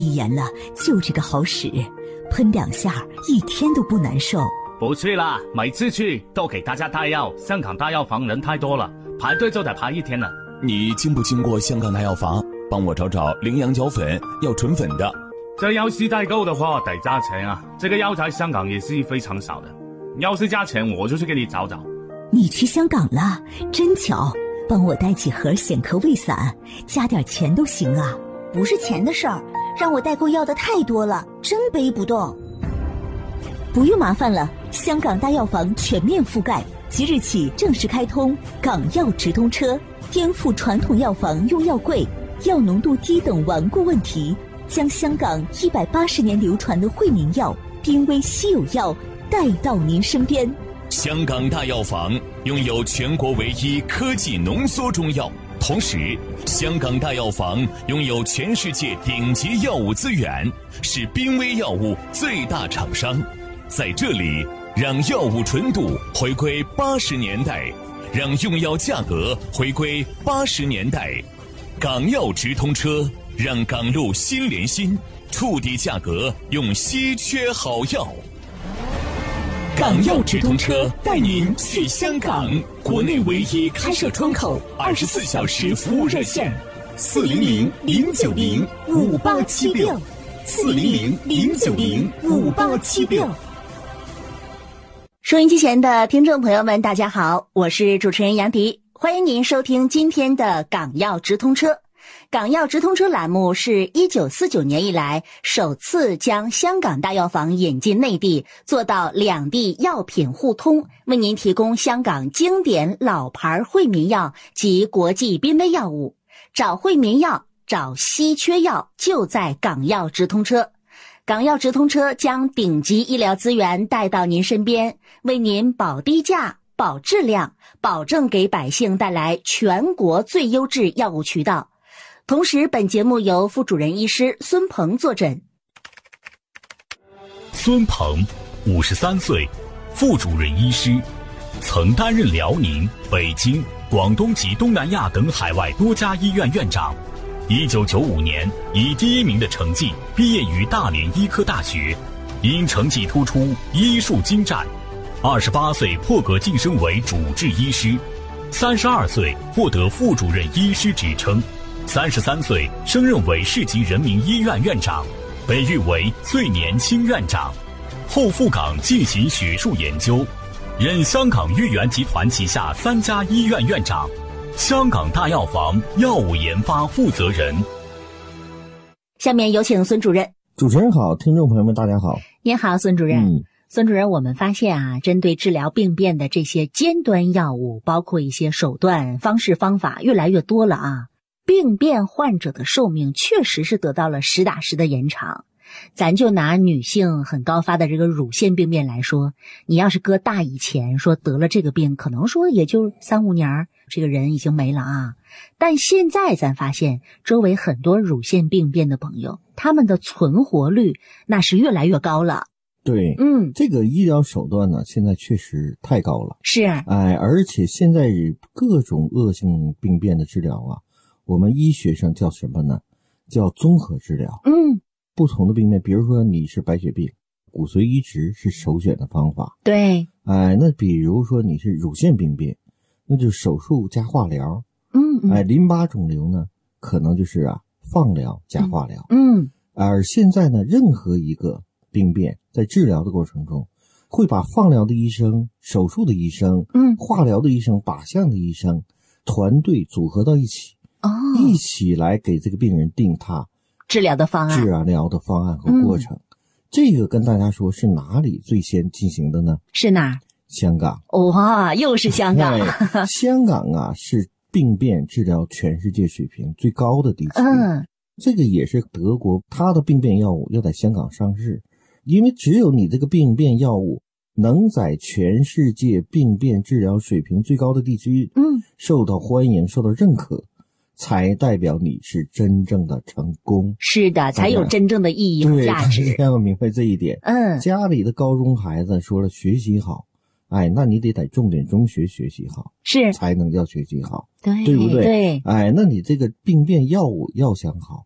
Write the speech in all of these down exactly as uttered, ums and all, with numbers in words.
研了，就这个好使，喷两下一天都不难受。 不去啦，每次去都给大家带药，香港大药房人太多了，排队就得排一天了。 你经不经过香港大药房？帮我找找羚羊角粉，要纯粉的。 这要是代购的话得加钱啊，这个药在香港也是非常少的，要是加钱我就去给你找找。 你去香港了，真巧，帮我带几盒显科胃散，加点钱都行啊。 不是钱的事儿，让我代购要的太多了，真背不动。 不用麻烦了，香港大药房全面覆盖，即日起正式开通港药直通车，颠覆传统药房用药贵、药浓度低等顽固问题，将香港一百八十年流传的惠民药、濒危稀有药带到您身边。 香港大药房拥有全国唯一科技浓缩中药，同时香港大药房拥有全世界顶级药物资源，是濒危药物最大厂商。在这里，让药物纯度回归八十年代，让用药价格回归八十年代。港药直通车，让港路心连心，触底价格用稀缺好药。港药直通车带您去香港，国内唯一开设窗口，二十四小时服务热线：四零零零九零五八七六，四零零零九零五八七六。 收音机前的听众朋友们，大家好，我是主持人杨迪，欢迎您收听今天的港药直通车。港药直通车栏目是一九四九年以来首次将香港大药房引进内地，做到两地药品互通，为您提供香港经典老牌惠民药及国际濒危药物。找惠民药，找稀缺药，就在港药直通车。港药直通车将顶级医疗资源带到您身边，为您保低价、保质量，保证给百姓带来全国最优质药物渠道。同时，本节目由副主任医师孙鹏坐诊。 孙鹏，五十三岁，副主任医师，曾担任辽宁、北京、广东及东南亚等海外多家医院院长。一九九五年以第一名的成绩毕业于大连医科大学，因成绩突出，医术精湛。二十八岁破格晋升为主治医师，三十二岁获得副主任医师职称，三十三岁升任为市级人民医院院长，被誉为最年轻院长。后赴港进行学术研究，任香港豫园集团旗下三家医院院长，香港大药房药物研发负责人。 下面有请孙主任。 主持人好，听众朋友们大家好。 您好，孙主任。 嗯， 孙主任，我们发现啊，针对治疗病变的这些尖端药物，包括一些手段、方式、方法越来越多了啊。病变患者的寿命确实是得到了实打实的延长。咱就拿女性很高发的这个乳腺病变来说，你要是搁大以前说得了这个病，可能说也就三五年，这个人已经没了啊。但现在咱发现周围很多乳腺病变的朋友，他们的存活率那是越来越高了。 对， 嗯， 这个医疗手段呢，现在确实太高了。 是， 哎，而且现在各种恶性病变的治疗啊，我们医学上叫什么呢？叫综合治疗。 嗯， 不同的病变，比如说你是白血病，骨髓移植是首选的方法。 对， 哎，那比如说你是乳腺病变，那就是手术加化疗。 嗯嗯， 哎，淋巴肿瘤呢，可能就是啊放疗加化疗。 嗯， 而现在呢，任何一个病变在治疗的过程中，会把放疗的医生、手术的医生、 嗯， 化疗的医生、靶向的医生团队组合到一起， 哦， 一起来给这个病人定他治疗的方案、 治疗的方案和过程。嗯，这个跟大家说是哪里最先进行的呢？ 是哪儿？ 香港。 哇，又是香港。 香港啊，是病变治疗全世界水平最高的地区。 嗯， 这个也是德国，它的病变药物要在香港上市，因为只有你这个病变药物能在全世界病变治疗水平最高的地区， 嗯， 受到欢迎、受到认可，才代表你是真正的成功。 是的，才有真正的意义和价值。 对，要明白这一点。 嗯， 家里的高中孩子说了学习好，哎，那你得在重点中学学习好， 是才能叫学习好， 对， 对不对？ 对， 哎，那你这个病变药物要想好，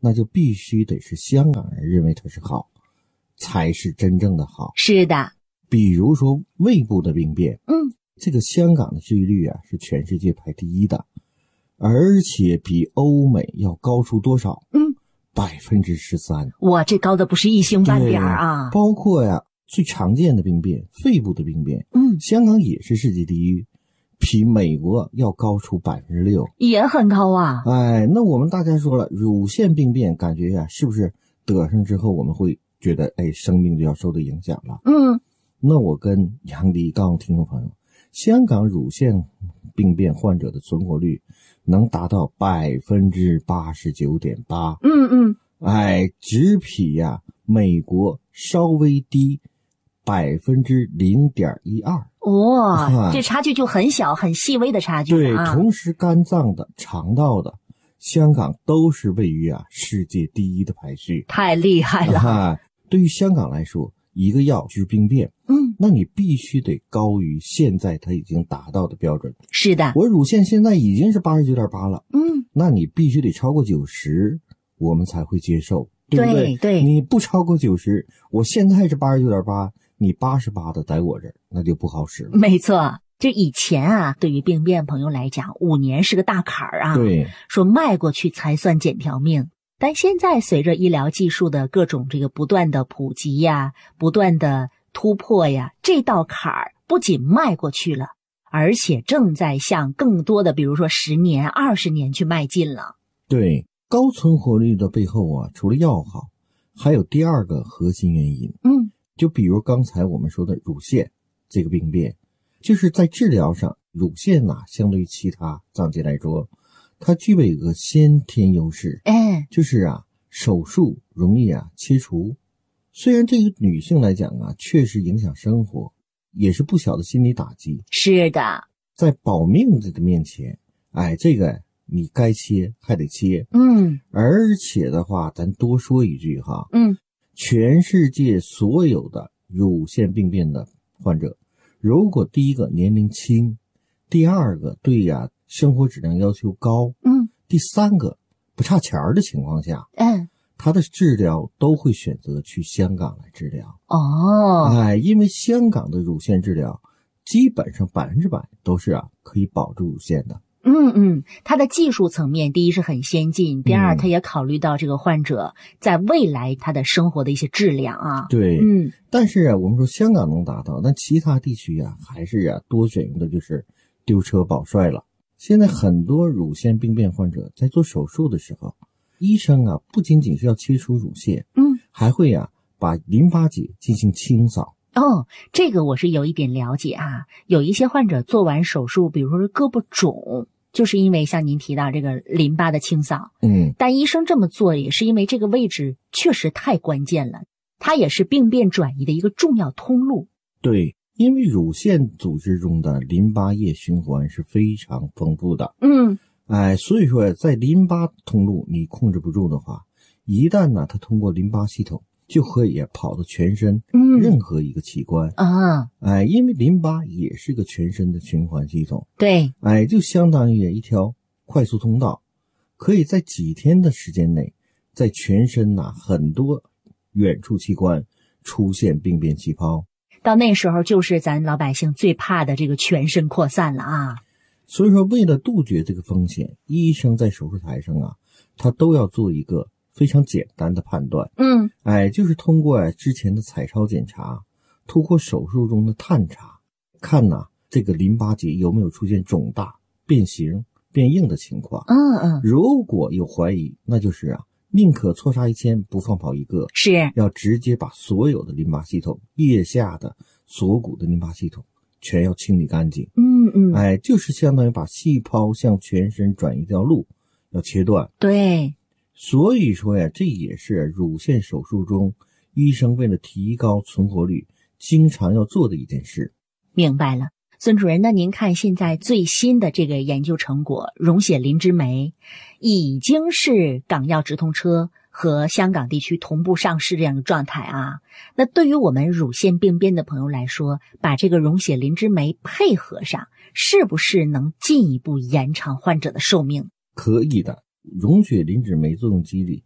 那就必须得是香港人认为它是好，才是真正的好。 是的， 比如说胃部的病变， 嗯， 这个香港的治愈率啊是全世界排第一的，而且比欧美要高出多少？ 嗯， 百分之十三。 哇，这高的不是一星半点啊！ 包括呀最常见的病变，肺部的病变， 嗯， 香港也是世界第一，比美国要高出百分之六， 也很高啊。 哎，那我们大家说了，乳腺病变，感觉呀，是不是得上之后我们会觉得，哎，生命就要受到影响了？ 嗯， 那我跟杨迪告诉听众朋友，香港乳腺病变患者的存活率能达到百分之八十九点八。 嗯嗯， 哎，只比呀美国稍微低百分之零点一二。 哇，这差距就很小，很细微的差距对， 啊。 同时肝脏的、肠道的，香港都是位于啊世界第一的排序， 太厉害了。 啊，对于香港来说，一个药治病变， 嗯， 那你必须得高于现在它已经达到的标准。 是的， 我乳腺现在已经是八十九点八了， 嗯， 那你必须得超过九十，我们才会接受，对不对？ 对对， 你不超过九十，我现在是八十九点八，你八十八的在我这儿，那就不好使了。 没错。就以前啊，对于病变朋友来讲，五年是个大坎儿啊， 对， 说迈过去才算捡条命。但现在随着医疗技术的各种这个不断的普及呀，不断的突破呀，这道坎儿不仅迈过去了，而且正在向更多的，比如说十年、二十年去迈进了。 对，高存活率的背后啊，除了药好，还有第二个核心原因。 嗯， 就比如刚才我们说的乳腺这个病变，就是在治疗上，乳腺呐、啊，相对于其他脏器来说，它具备一个先天优势， 哎， 就是啊，手术容易啊切除。虽然这个女性来讲啊，确实影响生活，也是不小的心理打击。 是的， 在保命的面前，哎，这个你该切还得切。 嗯， 而且的话，咱多说一句哈， 嗯， 全世界所有的乳腺病变的患者，如果第一个年龄轻，第二个对呀生活质量要求高， 嗯， 第三个不差钱儿的情况下， 嗯， 他的治疗都会选择去香港来治疗。 哦， 哎，因为香港的乳腺治疗基本上百分之百都是啊可以保住乳腺的。 嗯嗯，它的技术层面，第一是很先进，第二， 嗯它也考虑到这个患者在未来他的生活的一些质量啊。 对， 嗯， 但是啊，我们说香港能达到，但其他地区啊，还是啊多选用的就是丢车保帅了。现在很多乳腺病变患者在做手术的时候，医生啊不仅仅是要切除乳腺， 嗯， 还会啊把淋巴结进行清扫。 哦，这个我是有一点了解啊。有一些患者做完手术，比如说是胳膊肿，就是因为像您提到这个淋巴的清扫， 嗯， 但医生这么做也是因为这个位置确实太关键了，它也是病变转移的一个重要通路。 对，因为乳腺组织中的淋巴液循环是非常丰富的， 嗯， 哎，所以说在淋巴通路你控制不住的话，一旦呢它通过淋巴系统，就可以跑到全身任何一个器官、 嗯、啊， 哎，因为淋巴也是个全身的循环系统， 对， 哎，就相当于一条快速通道，可以在几天的时间内，在全身呐、啊、很多远处器官出现病变气泡。 到那时候就是咱老百姓最怕的这个全身扩散了啊。 所以说，为了杜绝这个风险，医生在手术台上啊，他都要做一个非常简单的判断， 嗯， 哎，就是通过、啊、之前的彩超检查，通过手术中的探查，看呐、啊、这个淋巴结有没有出现肿大、变形、变硬的情况。 嗯嗯， 如果有怀疑，那就是啊，宁可错杀一千，不放跑一个， 是要直接把所有的淋巴系统、腋下的锁骨的淋巴系统全要清理干净。 嗯嗯， 哎，就是相当于把细胞向全身转移掉路要切断。 对， 所以说呀，这也是乳腺手术中医生为了提高存活率经常要做的一件事。 明白了。孙主任，那您看现在最新的这个研究成果，溶血磷脂酶已经是港药直通车和香港地区同步上市这样的状态啊。那对于我们乳腺病变的朋友来说，把这个溶血磷脂酶配合上，是不是能进一步延长患者的寿命？ 可以的，溶血磷脂酶作用机理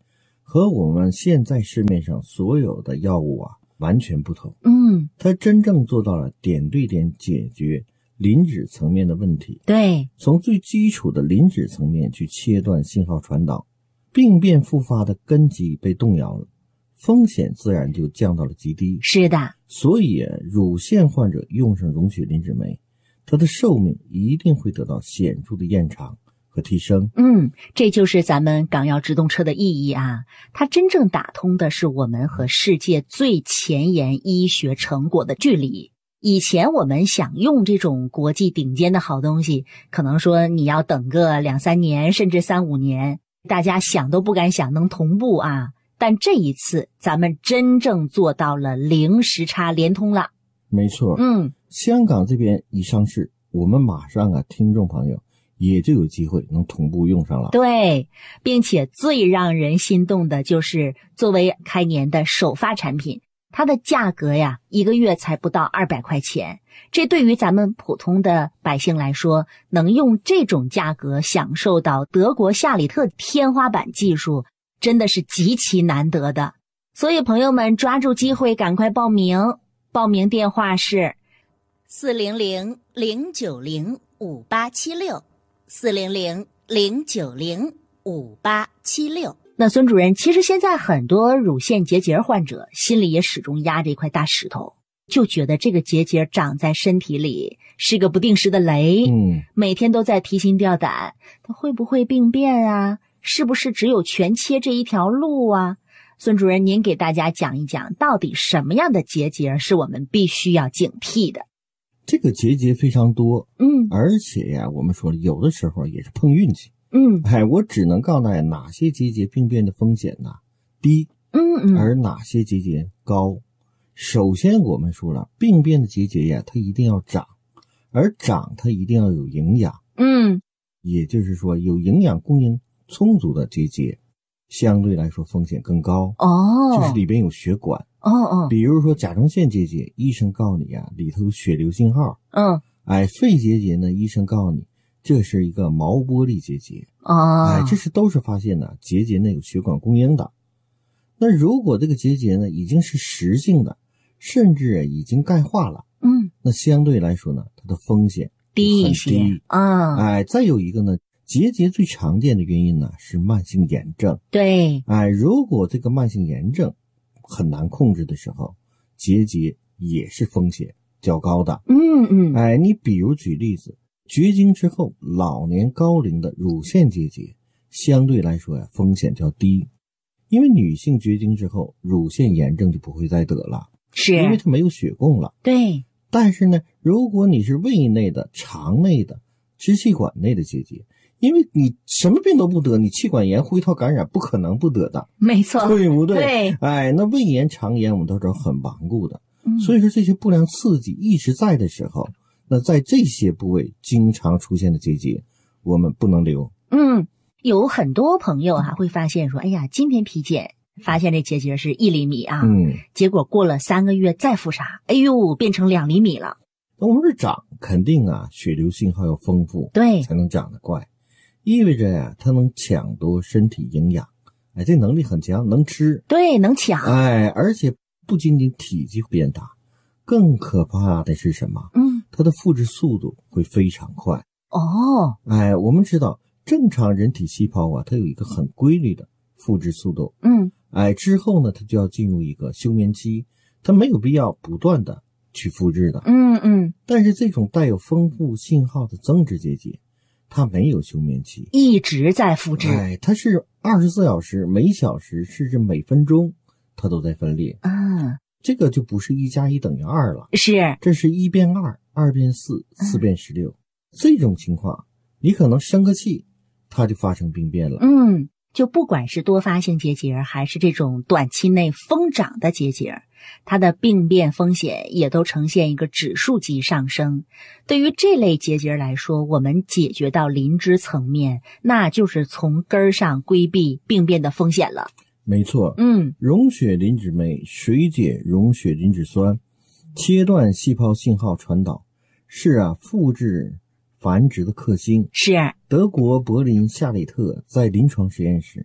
和我们现在市面上所有的药物啊完全不同。 嗯， 它真正做到了点对点解决磷脂层面的问题。 对， 从最基础的磷脂层面去切断信号传导，病变复发的根基被动摇了，风险自然就降到了极低。 是的， 所以乳腺患者用上溶血磷脂酶，它的寿命一定会得到显著的延长和提升。 嗯，这就是咱们港药直通车的意义啊！它真正打通的是我们和世界最前沿医学成果的距离。以前我们想用这种国际顶尖的好东西，可能说你要等个两三年，甚至三五年，大家想都不敢想能同步啊！但这一次，咱们真正做到了零时差连通了。 没错， 嗯， 香港这边一上市，我们马上啊，听众朋友也就有机会能同步用上了。 对，并且最让人心动的就是作为开年的首发产品，它的价格呀，一个月才不到二百块钱。这对于咱们普通的百姓来说，能用这种价格享受到德国夏里特天花板技术，真的是极其难得的。所以朋友们抓住机会赶快报名，报名电话是四零零零九零五八七六，四零零零九零五八七六。 那孙主任，其实现在很多乳腺结节患者心里也始终压着一块大石头，就觉得这个结节长在身体里是个不定时的雷， 嗯， 每天都在提心吊胆，它会不会病变啊？是不是只有全切这一条路啊？孙主任，您给大家讲一讲，到底什么样的结节是我们必须要警惕的？ 这个结节非常多， 嗯， 而且呀，我们说有的时候也是碰运气。 嗯， 哎，我只能告诉大家哪些结节病变的风险呢低， 嗯嗯， 而哪些结节高。首先我们说了，病变的结节呀，它一定要长，而长它一定要有营养。 嗯， 也就是说，有营养供应充足的结节，相对来说风险更高。 哦， 就是里边有血管。 哦哦， 比如说甲状腺结节，医生告诉你啊，里头有血流信号。 嗯， 哎，肺结节呢，医生告诉你这是一个毛玻璃结节。 哦， 哎，这是都是发现呢结节内有血管供应的。那如果这个结节呢已经是实性的，甚至已经钙化了， 嗯， 那相对来说呢，它的风险低一些啊。 哎，再有一个呢，结节最常见的原因呢是慢性炎症。 对， 哎，如果这个慢性炎症很难控制的时候，结节也是风险较高的。 嗯嗯， 哎，你比如举例子，绝经之后老年高龄的乳腺结节，相对来说呀风险较低，因为女性绝经之后乳腺炎症就不会再得了， 是因为它没有血供了。 对， 但是呢，如果你是胃内的、肠内的、支气管内的结节，因为你什么病都不得，你气管炎、呼吸道感染不可能不得的， 没错， 对不对？ 对， 哎，那胃炎、肠炎我们都知道很顽固的， 嗯， 所以说这些不良刺激一直在的时候，那在这些部位经常出现的结节，我们不能留。 嗯，有很多朋友哈、啊、会发现说，哎呀，今天体检发现这结节是一厘米啊， 嗯， 结果过了三个月再复查，哎呦，变成两厘米了。 那我们是长，肯定啊，血流信号要丰富， 对， 才能长得快，意味着呀、啊，它能抢夺身体营养，哎，这能力很强，能吃， 对，能抢， 哎，而且不仅仅体积变大，更可怕的是什么？ 嗯， 它的复制速度会非常快。 哦， 哎，我们知道正常人体细胞啊，它有一个很规律的复制速度。 嗯， 哎，之后呢，它就要进入一个休眠期，它没有必要不断的去复制的。 嗯嗯， 但是这种带有丰富信号的增殖结节，它没有休眠期， 一直在复制。 哎，它是二十四小时，每小时甚至每分钟，它都在分裂。 嗯， 这个就不是一加一等于二了， 是， 这是一变二，二变四，四变十六。这种情况，你可能生个气，它就发生病变了。 嗯，就不管是多发性结节，还是这种短期内疯长的结节，它的病变风险也都呈现一个指数级上升。对于这类结节来说，我们解决到磷脂层面，那就是从根儿上规避病变的风险了。 没错， 嗯， 溶血磷脂酶水解溶血磷脂酸，切断细胞信号传导，是啊，复制繁殖的克星。 是， 德国柏林夏里特在临床实验室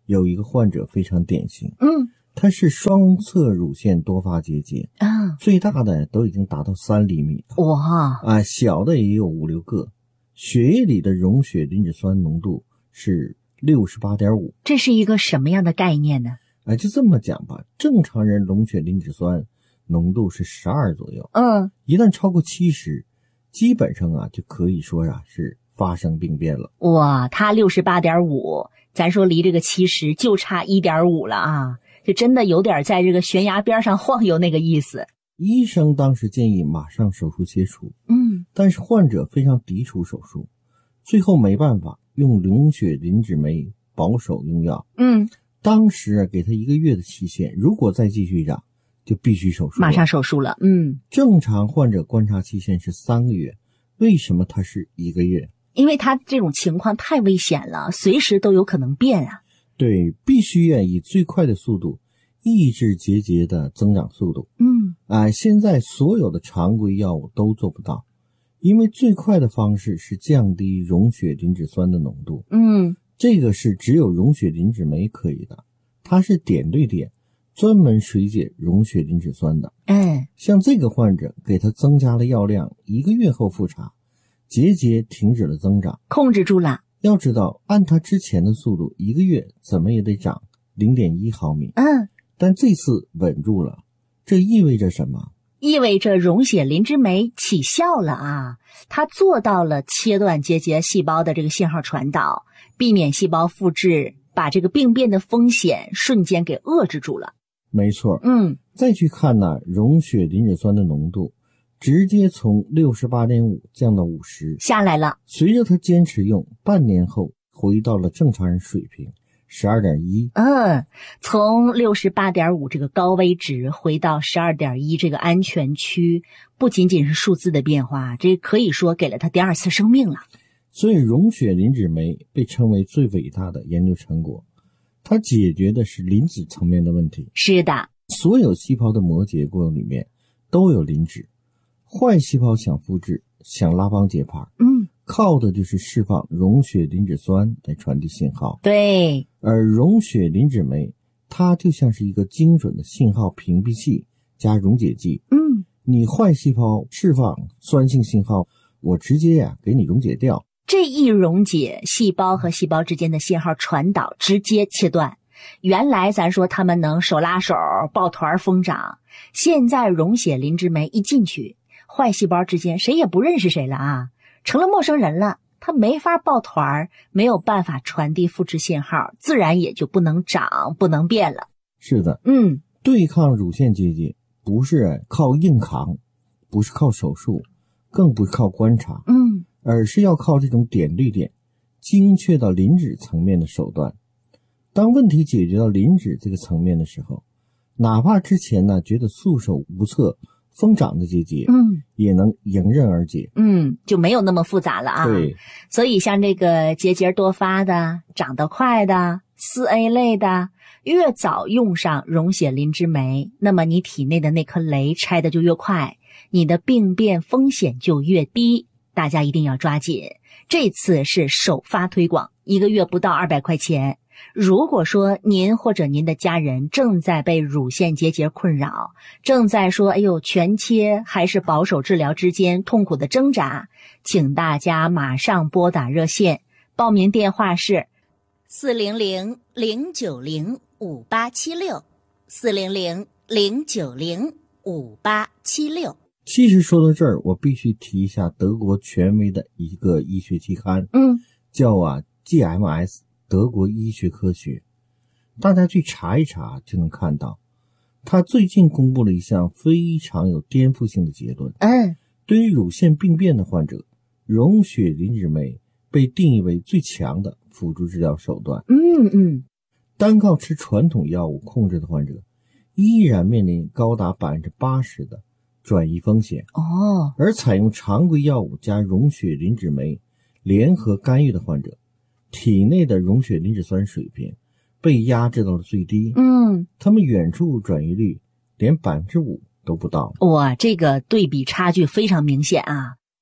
有一个患者非常典型， 嗯， 他是双侧乳腺多发结节啊， 最大的都已经达到三厘米了， 哇啊，小的也有五六个，血液里的溶血磷脂酸浓度是 六十八点五， 这是一个什么样的概念呢？ 哎，就这么讲吧，正常人溶血磷脂酸浓度是十二左右， 嗯， 一旦超过七十，基本上啊就可以说啊是发生病变了。 哇，他 六十八点五， 咱说离这个七十就差 一点五 了啊，就真的有点在这个悬崖边上晃悠那个意思。 医生当时建议马上手术切除， 嗯， 但是患者非常抵触手术，最后没办法用溶血磷脂酶保守用药。 嗯， 当时啊给他一个月的期限，如果再继续长就必须手术了， 马上手术了。嗯， 正常患者观察期限是三个月，为什么他是一个月？ 因为他这种情况太危险了，随时都有可能变啊。 对，必须要以最快的速度抑制结节的增长速度。 嗯， 啊、呃，现在所有的常规药物都做不到，因为最快的方式是降低溶血磷脂酸的浓度。 嗯， 这个是只有溶血磷脂酶可以的，它是点对点专门水解溶血磷脂酸的。 嗯， 像这个患者给他增加了药量，一个月后复查，结节停止了增长， 控制住了。 要知道按他之前的速度，一个月怎么也得长 零点一毫米。 嗯， 但这次稳住了，这意味着什么？ 意味着溶血磷脂酶起效了啊！它做到了切断结节细胞的这个信号传导，避免细胞复制，把这个病变的风险瞬间给遏制住了。 没错。 嗯， 再去看呢，溶血磷脂酸的浓度直接从 六十八点五 降到五十， 下来了。 随着他坚持用，半年后回到了正常人水平 十二点一。 嗯，从 六十八点五 这个高危值回到 十二点一 这个安全区，不仅仅是数字的变化，这可以说给了他第二次生命了。 所以溶血磷脂酶被称为最伟大的研究成果，它解决的是磷脂层面的问题。 是的， 所有细胞的膜结构里面都有磷脂，坏细胞想复制，想拉帮结派， 嗯， 靠的就是释放溶血磷脂酸来传递信号。 对， 而溶血磷脂酶它就像是一个精准的信号屏蔽器加溶解剂。 嗯， 你坏细胞释放酸性信号，我直接呀、啊、给你溶解掉。 这一溶解，细胞和细胞之间的信号传导直接切断。原来咱说他们能手拉手抱团疯长，现在溶血磷脂酶一进去，坏细胞之间谁也不认识谁了啊，成了陌生人了。他没法抱团，没有办法传递复制信号，自然也就不能长，不能变了。 是的， 嗯， 对抗乳腺结节不是靠硬扛，不是靠手术，更不是靠观察， 嗯， 而是要靠这种点对点精确到磷脂层面的手段。当问题解决到磷脂这个层面的时候，哪怕之前呢觉得束手无策疯长的结节， 嗯， 也能迎刃而解。 嗯，就没有那么复杂了啊。 对， 所以像这个结节多发的、长得快的、四 A 类的，越早用上溶血磷脂酶，那么你体内的那颗雷拆的就越快，你的病变风险就越低。大家一定要抓紧，这次是首发推广，一个月不到二百块钱。如果说您或者您的家人正在被乳腺结节困扰，正在说哎呦全切还是保守治疗之间痛苦的挣扎，请大家马上拨打热线，报名电话是四零零零九零五八七六 四零零零九零五八七六。 其实说到这儿，我必须提一下德国权威的一个医学期刊， 嗯， 叫啊 G M S 德国医学科学，大家去查一查就能看到，他最近公布了一项非常有颠覆性的结论。 嗯， 对于乳腺病变的患者，溶血磷脂酶被定义为最强的辅助治疗手段。 嗯嗯， 单靠吃传统药物控制的患者，依然面临高达 百分之八十 的转移风险。 哦， 而采用常规药物加溶血磷脂酶联合干预的患者，体内的溶血磷脂酸水平被压制到了最低。 嗯， 他们远处转移率连 百分之五 都不到。 哇，这个对比差距非常明显啊。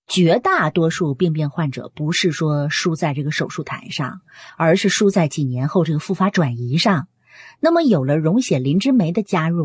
绝大多数病变患者不是说输在这个手术台上，而是输在几年后这个复发转移上。那么有了溶血磷脂酶的加入